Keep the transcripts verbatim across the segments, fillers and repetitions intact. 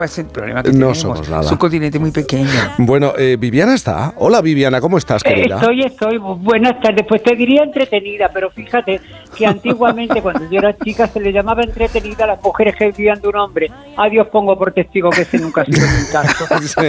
Es el problema que no tenemos. somos nada. Es un continente muy pequeño. Bueno, eh, Viviana está. Hola, Viviana, ¿cómo estás, querida? Estoy, estoy. Buenas tardes. Pues te diría entretenida, pero fíjate que antiguamente, cuando yo era chica, se le llamaba entretenida a las mujeres que vivían de un hombre. A Dios pongo por testigo que ese nunca ha sido mi caso.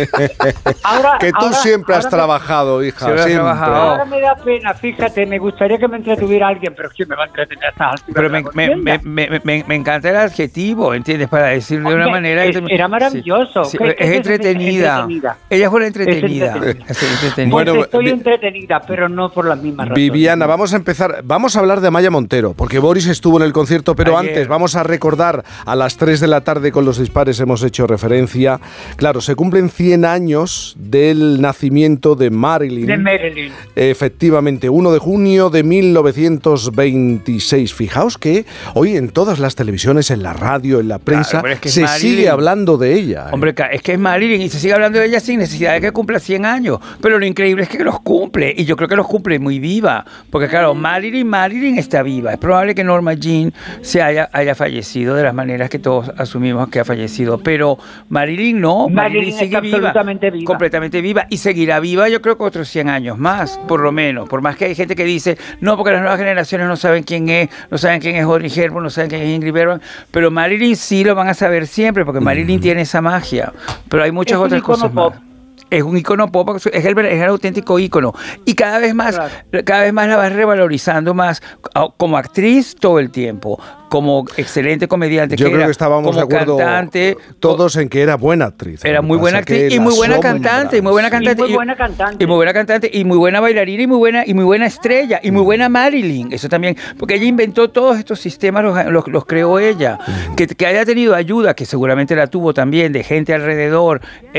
Sí. Ahora, que tú ahora, siempre has ahora trabajado, me... hija. Siempre siempre. Trabajado. Ahora me da pena, fíjate, me gustaría que me entretuviera alguien, pero ¿quién me va a entretener a estas alturas? Pero me, me, me, me, me, me encanta el adjetivo, ¿entiendes? Para decirlo de una Hombre, manera... Es, era maravilloso. Sí. Sí, ¿Qué, es, qué entretenida. es entretenida. Ella fue la entretenida. Es entretenida. Es entretenida. Bueno, Bueno, estoy vi... entretenida, pero no por las mismas razones. Viviana, vamos a empezar. Vamos a hablar de Amaya Montero, porque Boris estuvo en el concierto, pero Ayer. antes vamos a recordar a las tres de la tarde con los dispares hemos hecho referencia. Claro, se cumplen cien años del nacimiento de Marilyn. De Marilyn. Efectivamente, uno de junio de mil novecientos veintiséis. Fijaos que hoy en todas las televisiones, en la radio, en la prensa, claro, es que es se Marilyn. sigue hablando de ella. ¿eh? Hombre, es que es Marilyn y se sigue hablando de ella sin necesidad de que cumpla cien años. Pero lo increíble es que los cumple, y yo creo que los cumple muy viva. Porque claro, Marilyn, Marilyn está viva. Es probable que Norma Jean se haya, haya fallecido de las maneras que todos asumimos que ha fallecido. Pero Marilyn no, Marilyn, Marilyn sigue está viva, absolutamente viva. completamente viva. Y seguirá viva yo creo que otros cien años más, por lo menos. Por más que hay gente que dice, no, porque las nuevas generaciones no saben quién es, no saben quién es Audrey Hepburn, no saben quién es Ingrid Bergman. Pero Marilyn sí lo van a saber siempre, porque Marilyn mm. tiene esa magia. Pero hay muchas es otras cosas pop. más. Es un icono pop, es el, es el auténtico icono. Y cada vez más, claro. cada vez más la vas revalorizando más como actriz todo el tiempo, como excelente comediante. Yo que creo era, que estábamos como de acuerdo cantante, todos en que era buena actriz. Era muy buena actriz y muy buena cantante, y muy buena cantante, y muy buena cantante, y muy buena cantante, y muy buena bailarina, y muy buena, y muy buena estrella, y muy buena Marilyn. Eso también, porque ella inventó todos estos sistemas, los, los, los creó ella. Mm. Que, que haya tenido ayuda, que seguramente la tuvo también, de gente alrededor,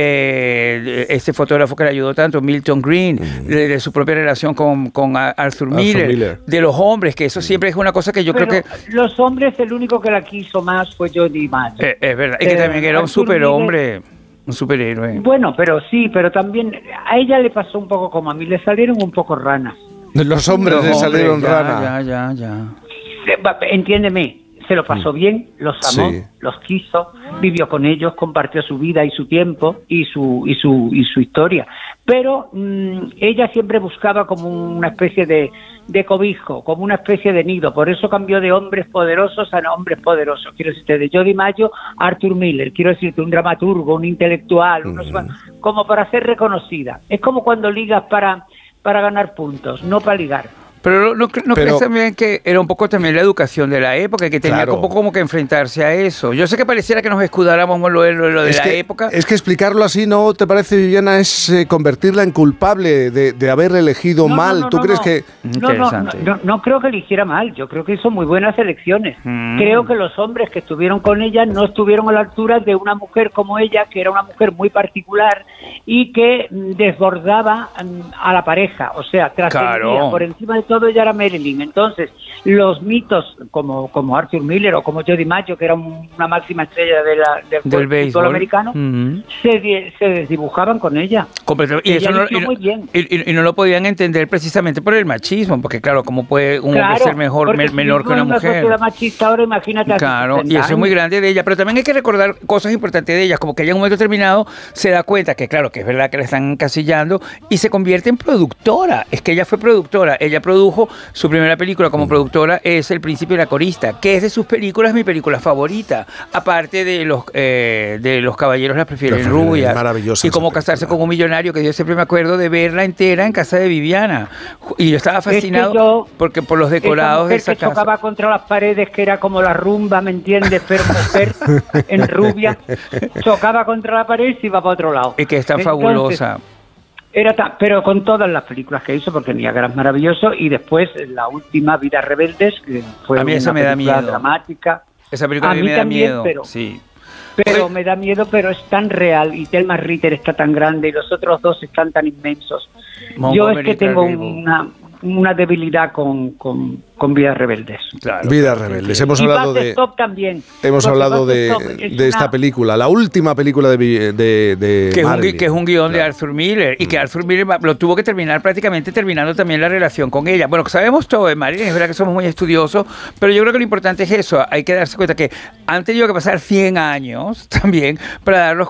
eh, este fotógrafo que le ayudó tanto, Milton Green, mm. de, de su propia relación con, con Arthur Miller, Arthur Miller, de los hombres, que eso siempre es una cosa que yo Pero creo que... Los hombres, el único que la quiso más fue Johnny Dimaggio. Eh, es verdad, y que eh, también era un superhombre, un superhéroe. Bueno, pero sí, pero también a ella le pasó un poco como a mí, le salieron un poco ranas. Los hombres los le hombres, salieron ya, ranas. Ya, ya, ya. Entiéndeme, se lo pasó bien, los amó, sí. los quiso, vivió con ellos, compartió su vida y su tiempo y su y su y su historia. Pero mmm, ella siempre buscaba como una especie de, de cobijo, como una especie de nido. Por eso cambió de hombres poderosos a hombres poderosos. Quiero decirte, de Joe DiMaggio a Arthur Miller. Quiero decirte, un dramaturgo, un intelectual, mm. unos, como para ser reconocida. Es como cuando ligas para, para ganar puntos, no para ligar. Pero ¿no, no crees también que era un poco también la educación de la época, que tenía claro. un poco como que enfrentarse a eso? Yo sé que pareciera que nos escudáramos lo, lo, lo de es la que, época. Es que explicarlo así, ¿no te parece, Viviana? Es eh, convertirla en culpable de, de haber elegido no, mal. No, no, ¿Tú no, crees no. que...? No, no, no, no, no creo que eligiera mal. Yo creo que hizo muy buenas elecciones. Mm. Creo que los hombres que estuvieron con ella no estuvieron a la altura de una mujer como ella, que era una mujer muy particular y que desbordaba a la pareja. O sea, trascendía. Claro. Por encima de todo ella era Marilyn. Entonces, los mitos como, como Arthur Miller o como Joe DiMaggio, que era un, una máxima estrella de la, de, del béisbol uh-huh. se, se desdibujaban con ella. Y, y, eso no, y, muy bien. Y, y no lo podían entender precisamente por el machismo, porque claro, ¿cómo puede un claro, hombre ser mejor, me, menor que una mujer? Una machista ahora, imagínate. Claro, y eso es muy grande de ella, pero también hay que recordar cosas importantes de ella, como que ella en un momento determinado se da cuenta que claro, que es verdad que la están encasillando y se convierte en productora. Es que ella fue productora, ella produjo su primera película como productora, es El Príncipe y la Corista, que es de sus películas mi película favorita, aparte de los eh, de los caballeros la prefieren rubias, y Cómo casarse con un millonario, que yo siempre me acuerdo de verla entera en casa de Viviana, y yo estaba fascinado es que yo, porque por los decorados de esa que casa. Chocaba contra las paredes, que era como la rumba, ¿me entiendes? Pero mujer en rubia, chocaba contra la pared y se iba para otro lado. Y que es tan Entonces, fabulosa. Era tan, pero con todas las películas que hizo, porque Niagara es maravilloso, y después la última, Vidas Rebeldes, que fue a mí una esa me da película miedo. dramática. Esa película a mí, a mí me da también, miedo, pero, sí. Pero me da miedo, pero es tan real, y Thelma Ritter está tan grande, y los otros dos están tan inmensos. Montgomery Yo es que tengo una, una debilidad con, con, con Vidas Rebeldes. Claro, Vidas Rebeldes. Hemos y hablado de Stop también. Hemos hablado de, de una... esta película, la última película de, de, de que, es un, que es un guión claro. de Arthur Miller, y que Arthur Miller lo tuvo que terminar prácticamente terminando también la relación con ella. Bueno, sabemos todo de Marilyn, es verdad que somos muy estudiosos, pero yo creo que lo importante es eso. Hay que darse cuenta que han tenido que pasar cien años también para darnos